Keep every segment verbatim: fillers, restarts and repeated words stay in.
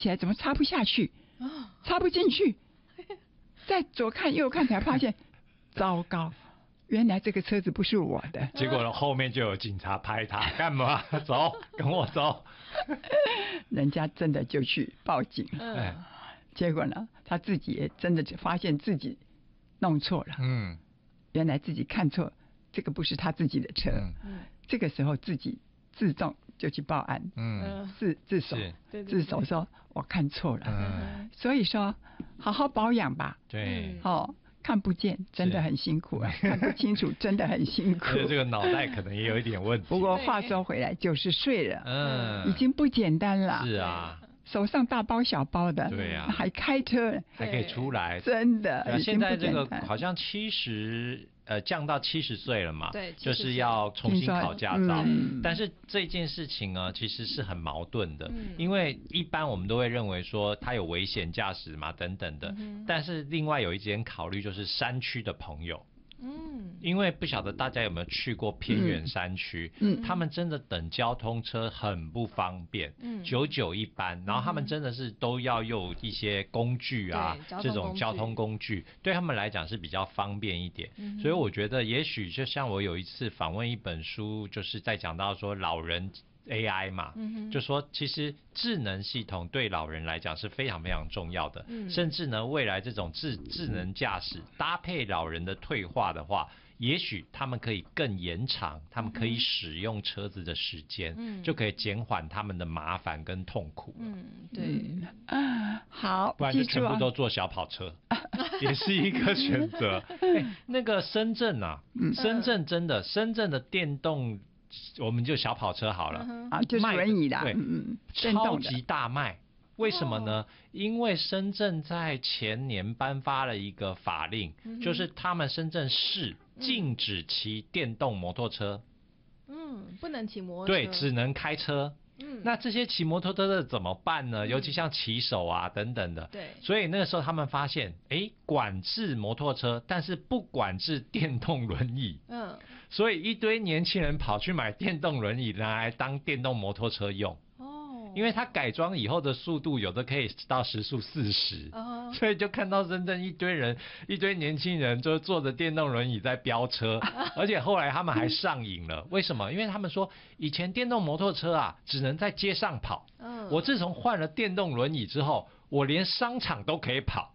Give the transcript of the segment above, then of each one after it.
起来怎么插不下去，插不进去，再左看右看才发现，糟糕，原来这个车子不是我的。 结果后面就有警察拍他，干嘛？走，跟我走。 人家真的就去报警了。 嗯， 结果呢，他自己也真的发现自己弄错了。 嗯， 原来自己看错，这个不是他自己的车。嗯，这个时候自己自动就去报案。嗯，自自首，自首说我看错了。嗯，所以说好好保养吧。 对， 哦。看不见真的很辛苦啊，看不清楚真的很辛苦。 这个脑袋可能也有一点问题。 不过话说回来，九十岁了，嗯，已经不简单了。 是啊， 手上大包小包的， 对啊， 还开车， 还可以出来， 真的。 啊、现在这个好像七十呃降到七十岁了嘛， 对， 就是要重新考驾照。嗯、但是这件事情呢，其实是很矛盾的，嗯、因为一般我们都会认为说他有危险驾驶嘛等等的，嗯、但是另外有一点考虑就是山区的朋友。嗯，因为不晓得大家有没有去过偏远山区，嗯，他们真的等交通车很不方便，嗯，久久一班，然后他们真的是都要用一些工具啊，这种交通工具，对他们来讲是比较方便一点，嗯，所以我觉得也许就像我有一次访问一本书，就是在讲到说老人A I 嘛，嗯、就说其实智能系统对老人来讲是非常非常重要的，嗯、甚至呢未来这种智智能驾驶搭配老人的退化的话，也许他们可以更延长他们可以使用车子的时间，嗯、就可以减缓他们的麻烦跟痛苦。 嗯，对， 嗯，好， 不然就全部都坐小跑车，也是一个选择。欸、那个深圳啊，嗯、深圳真的深圳的电动。我们就小跑车好了啊，就是轮椅的， 对，嗯，超级大卖。为什么呢？哦、因为深圳在前年颁发了一个法令，嗯、就是他们深圳市禁止骑电动摩托车。 嗯，不能骑摩托车， 对，只能开车。嗯，那这些骑摩托车的怎么办呢？嗯、尤其像骑手啊等等的。 对， 所以那个时候他们发现，哎，管制摩托车，但是不管制电动轮椅。嗯，所以一堆年轻人跑去买电动轮椅，拿来当电动摩托车用。哦，因为它改装以后的速度有的可以到时速四十，哦，所以就看到深圳一堆人，一堆年轻人就坐着电动轮椅在飙车，而且后来他们还上瘾了。为什么？因为他们说以前电动摩托车啊只能在街上跑，嗯，我自从换了电动轮椅之后，我连商场都可以跑。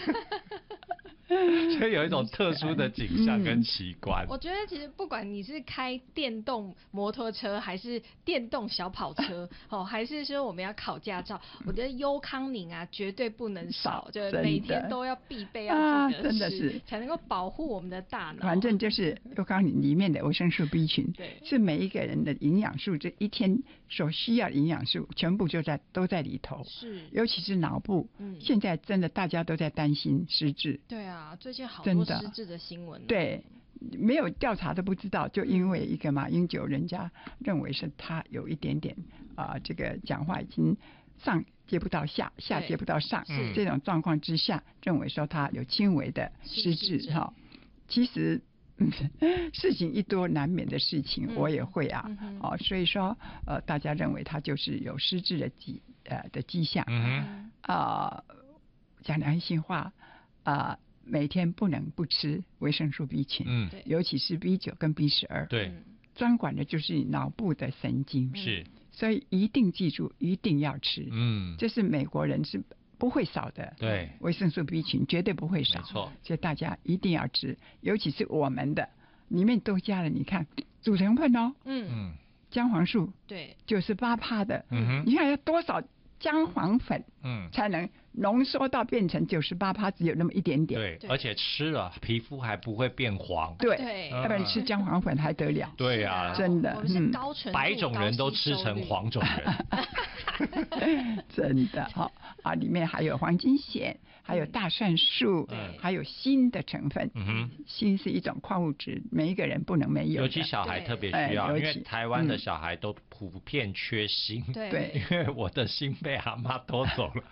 所以有一种特殊的景象跟奇观。 我觉得其实不管你是开电动摩托车还是电动小跑车，哦，还是说我们要考驾照，我觉得优康宁啊绝对不能少，就每天都要必备要记得吃，啊，真的是才能够保护我们的大脑。 反正就是优康宁里面的维生素 B 群，对，是每一个人的营养素，这一天所需要的营养素全部就在都在里头。是，尤其是脑部，嗯，现在真的大家都在担心失智。 对啊。最近好多失智的新闻， 对，没有调查都不知道，就因为一个马英九，人家认为是他有一点点啊、呃，这个讲话已经上接不到下，下接不到上，这种状况之下，认为说他有轻微的失智哈。其实、嗯、事情一多，难免的事情，嗯、我也会啊，嗯、哦，所以说呃，大家认为他就是有失智的迹呃的迹象，嗯啊、呃，讲良心话啊。呃每天不能不吃维生素 B 群，嗯，尤其是 B 九 跟 B 十二， 对， 专管的就是脑部的神经， 是， 所以一定记住，一定要吃，嗯，这是美国人是不会少的， 对， 维生素 B 群绝对不会少， 没错， 所以大家一定要吃，尤其是我们的里面都加了，你看主成分哦，嗯嗯，姜黄素， 对， 九十八趴的，嗯哼，你看要多少姜黄粉，嗯，才能浓缩到变成九十八趴，只有那么一点点。 对，而且吃了皮肤还不会变黄。 对，对，要不然吃姜黄粉还得了？ 对呀， 啊，真的， 我们是高纯度、 白种人都吃成黄种人。真的好啊，里面还有黄金酰，还有大蒜素，嗯，还有锌的成分。嗯哼，锌是一种矿物质，每一个人不能没有的， 尤其小孩特别需要，因为台湾的小孩都普遍缺锌。 对， 因为我的锌被阿妈偷走了。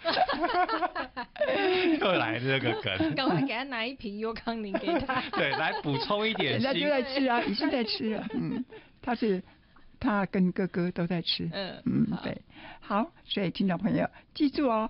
又来这个梗， 赶快给他拿一瓶优康宁给他。 对，来补充一点锌。 人家就在吃啊，已经在吃了。嗯，他是他跟哥哥都在吃。嗯嗯，对。好，所以听众朋友记住哦。